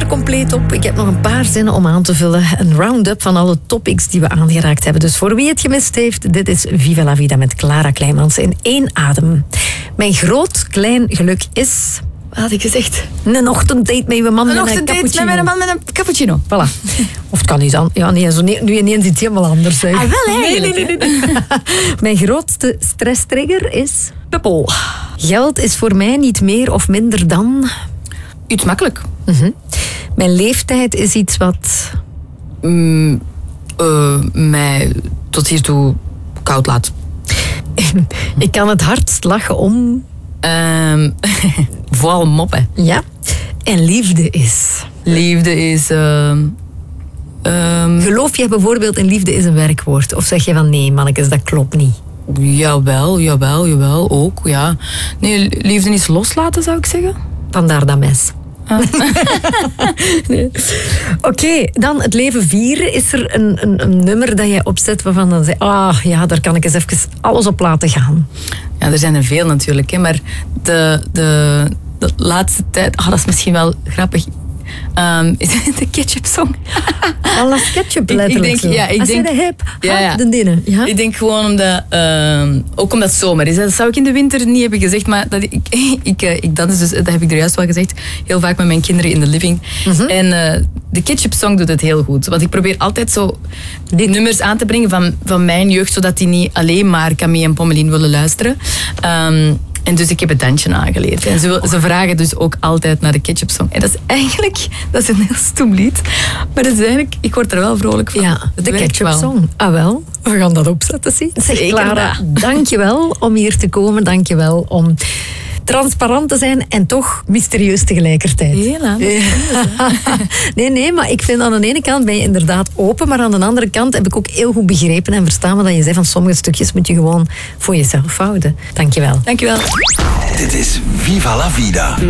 compleet op. Ik heb nog een paar zinnen om aan te vullen. Een round-up van alle topics die we aangeraakt hebben. Dus voor wie het gemist heeft, dit is Viva la Vida met Clara Kleimans in 1 adem. Mijn groot klein geluk is... Wat had ik gezegd? Een ochtenddate met uw man met een cappuccino. Met mijn man met een cappuccino. Voilà. Of het kan niet aan. Ja, nee, zo nu ineens iets helemaal anders. Hè. Ah, wel eigenlijk. Nee. Mijn grootste stresstrigger is... Peppel. Geld is voor mij niet meer of minder dan... Iets makkelijk. Mijn leeftijd is iets wat... Mij tot hiertoe koud laat. Ik kan het hardst lachen om... Vooral moppen. Ja. En liefde is... Liefde is... Geloof jij bijvoorbeeld in liefde is een werkwoord? Of zeg je van nee, mannetjes, dat klopt niet? Jawel, ook, ja. Nee, liefde is loslaten, zou ik zeggen. Vandaar dat mes. Nee. Oké, dan het leven vieren. Is er een nummer dat jij opzet waarvan dan zeg ja, daar kan ik eens even alles op laten gaan? Ja, er zijn er veel natuurlijk, hè, maar de laatste tijd... dat is misschien wel grappig. Is de ketchup song? Alles ketchup letterlijk. Ik denk, als je de heb, ja. de dinnen. Ja? Ik denk gewoon omdat... ook omdat het zomer is. Dat zou ik in de winter niet hebben gezegd, maar dat ik dans dus, dat heb ik er juist wel gezegd, heel vaak met mijn kinderen in de living. En de ketchup song doet het heel goed. Want ik probeer altijd zo die nummers aan te brengen van mijn jeugd, zodat die niet alleen maar Camille en Pommelien willen luisteren. En dus ik heb het dansje aangeleerd. En ze vragen dus ook altijd naar de ketchup song. En dat is een heel stoem lied. Maar dat is eigenlijk, ik word er wel vrolijk van. Ja, de ketchup song. Ah wel, we gaan dat opzetten, zie. Zeg Clara, dankjewel om hier te komen. Dankjewel om transparant te zijn en toch mysterieus tegelijkertijd. Heel aan. Nee, maar ik vind aan de ene kant ben je inderdaad open, maar aan de andere kant heb ik ook heel goed begrepen en verstaan wat je zei van sommige stukjes moet je gewoon voor jezelf houden. Dankjewel. Dankjewel. Dit is Viva la Vida.